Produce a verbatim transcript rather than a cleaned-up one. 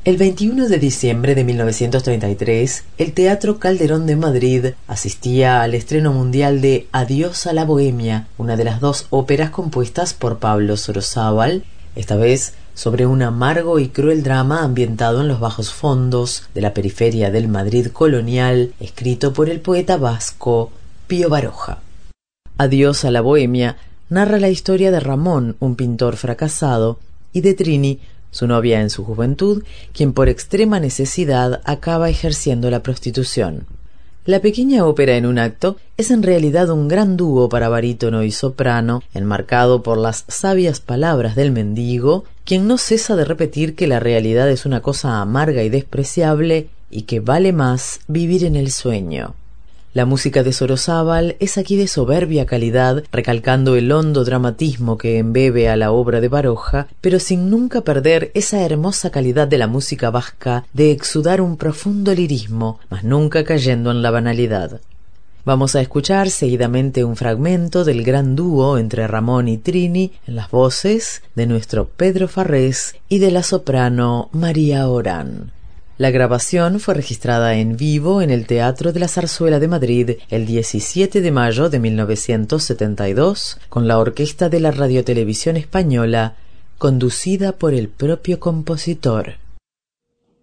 El veintiuno de diciembre de mil novecientos treinta y tres, el Teatro Calderón de Madrid asistía al estreno mundial de Adiós a la Bohemia, una de las dos óperas compuestas por Pablo Sorozábal, esta vez sobre un amargo y cruel drama ambientado en los bajos fondos de la periferia del Madrid colonial, escrito por el poeta vasco Pío Baroja. Adiós a la Bohemia narra la historia de Ramón, un pintor fracasado, y de Trini, su novia en su juventud, quien por extrema necesidad acaba ejerciendo la prostitución. La pequeña ópera en un acto es en realidad un gran dúo para barítono y soprano, enmarcado por las sabias palabras del mendigo, quien no cesa de repetir que la realidad es una cosa amarga y despreciable y que vale más vivir en el sueño. La música de Sorozábal es aquí de soberbia calidad, recalcando el hondo dramatismo que embebe a la obra de Baroja, pero sin nunca perder esa hermosa calidad de la música vasca de exudar un profundo lirismo, mas nunca cayendo en la banalidad. Vamos a escuchar seguidamente un fragmento del gran dúo entre Ramón y Trini en las voces de nuestro Pedro Farrés y de la soprano María Orán. La grabación fue registrada en vivo en el Teatro de la Zarzuela de Madrid el diecisiete de mayo de mil novecientos setenta y dos con la Orquesta de la Radiotelevisión Española, conducida por el propio compositor.